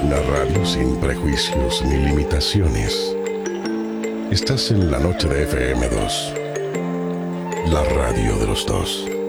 Una radio sin prejuicios ni limitaciones. Estás en la noche de FM2, la radio de los dos.